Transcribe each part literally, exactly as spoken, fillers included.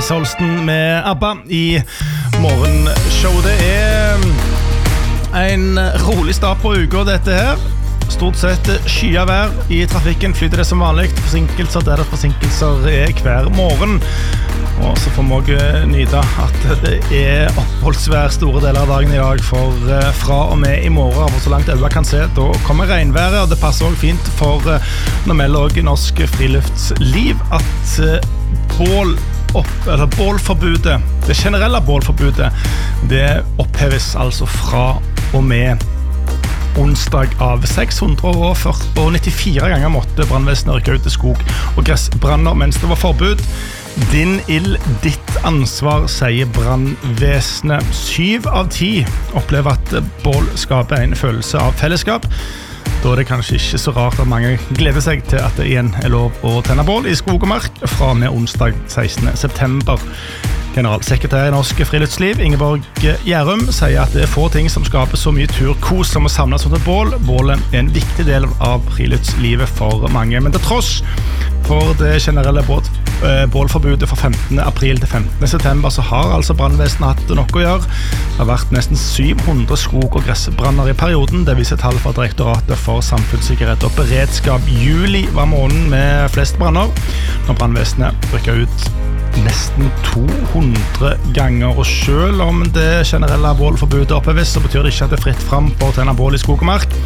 Lise Holsten med ABBA I morgenshow. Det er en rolig start på uka dette her. Stort sett skya vær I trafikken, flyter det som vanlig. Forsinkelser der det forsinkelser er hver morgen. Og så får vi også nyte at det er oppholdsvær store deler av dagen I dag, for fra og med I morgen, hvor så langt øyne kan se, da kommer regnværet, og det passer også fint for når melder også Norsk Friluftsliv at bål opp, eller bålforbudet, det generelle bålforbudet, det oppheves altså fra og med onsdag av seks hundre nittifire ganger måtte brandvesenet rykke ut I skog og gressbranner mens det var forbud. Din ild, ditt ansvar, sier brandvesenet. Syv av ti opplever at bål skaper en følelse av fellesskap. Da er det kanskje ikke så rart at mange gleder seg til at det igjen er lov å tenne bål I skog og mark fra og med onsdag sekstende september. Generalsekretær I Norsk Friluftsliv, Ingeborg Gjærum, sier at det er få ting som skaper så mye turkos som å samles rundt et bål. Bålet er en viktig del av friluftslivet for mange, men til tross for det generelle båt, eh, bålforbudet fra femtende april til femtende september, så har altså brandvesenet hatt noe å gjøre. Det har vært nesten syv hundre skog- og gressbranner I perioden. Det viser tall fra Direktoratet for samfunnssikkerhet og beredskap. Juli var måneden med flest branner, når brandvesenet rykket ut nesten to hundre ganger, og selv om det generelle bålforbudet oppheves, så betyr det ikke at det er fritt frem for å tenne bål I skog og mark.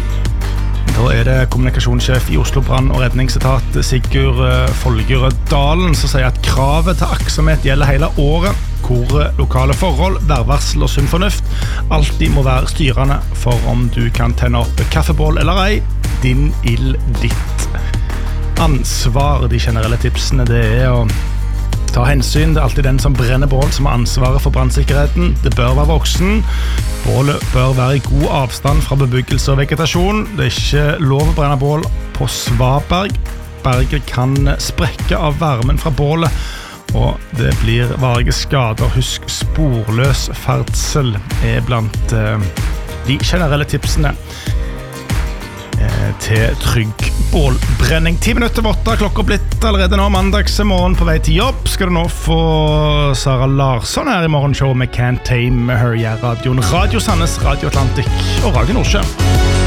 Da er det kommunikasjonssjef I Oslo Brann- og redningsetat Sigurd Folgerød Dalen som sier at kravet til aktsomhet gjelder hele året, hvor lokale forhold, værvarsel og sunn fornuft alltid må være styrende for om du kan tenne opp kaffebål eller ei. Din ild, ditt ansvar. De generelle tipsene det er å ta hensyn, det er alltid den som brenner bål som har ansvaret for brandsikkerheten. Det bør være voksen. Bålet bør være I god avstand fra bebyggelse og vegetasjon. Det er ikke lov å brenne bål på Svaberg. Berget kan sprekke av varmen fra bålet, og det blir varige skader. Husk, sporløs ferdsel er blant uh, de generelle tipsene til trygg bålbrenning. Ti minutter over åtte, klokka blitt allerede nå mandagsmorgen på vei til jobb. Skal du nå få Sara Larsson her I morgenshow med Can't Tame Her I radioen. Radio Sandnes, Radio Atlantic og Radio Nordsjø.